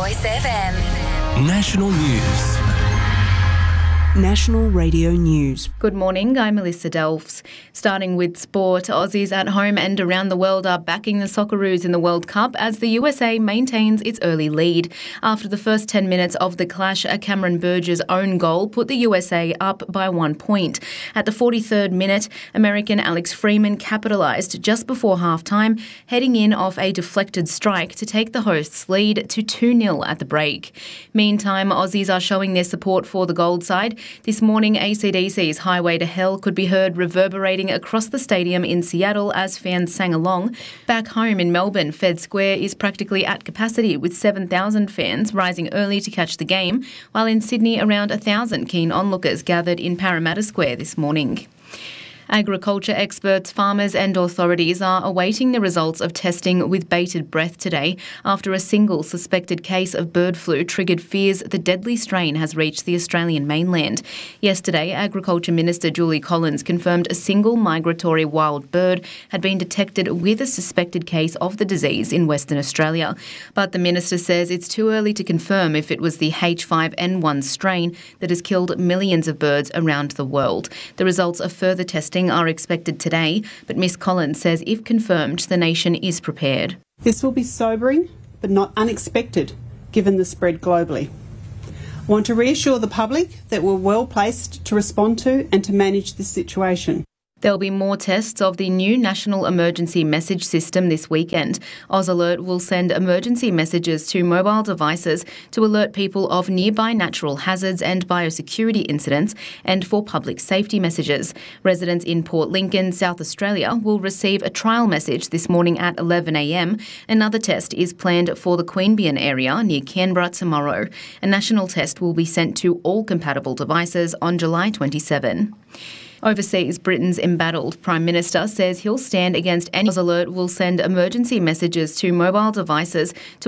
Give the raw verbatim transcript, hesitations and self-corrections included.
Choice F M. National News. National Radio News. Good morning, I'm Melissa Delfs. Starting with sport, Aussies at home and around the world are backing the Socceroos in the World Cup as the U S A maintains its early lead. After the first ten minutes of the clash, a Cameron Burgess' own goal put the U S A up by one point. At the forty-third minute, American Alex Freeman capitalised just before half-time, heading in off a deflected strike to take the hosts' lead to two nil at the break. Meantime, Aussies are showing their support for the Gold side. This morning, A C D C's Highway to Hell could be heard reverberating across the stadium in Seattle as fans sang along. Back home in Melbourne, Fed Square is practically at capacity with seven thousand fans rising early to catch the game, while in Sydney around one thousand keen onlookers gathered in Parramatta Square this morning. Agriculture experts, farmers and authorities are awaiting the results of testing with bated breath today after a single suspected case of bird flu triggered fears the deadly strain has reached the Australian mainland. Yesterday, Agriculture Minister Julie Collins confirmed a single migratory wild bird had been detected with a suspected case of the disease in Western Australia. But the minister says it's too early to confirm if it was the H five N one strain that has killed millions of birds around the world. The results of further testing are expected today, but Miss Collins says if confirmed, the nation is prepared. This will be sobering, but not unexpected, given the spread globally. I want to reassure the public that we're well placed to respond to and to manage this situation. There'll be more tests of the new National Emergency Message System this weekend. AusAlert will send emergency messages to mobile devices to alert people of nearby natural hazards and biosecurity incidents and for public safety messages. Residents in Port Lincoln, South Australia will receive a trial message this morning at eleven a m. Another test is planned for the Queanbeyan area near Canberra tomorrow. A national test will be sent to all compatible devices on July twenty-seventh. Overseas, Britain's embattled Prime Minister says he'll stand against any AusAlert will send emergency messages to mobile devices to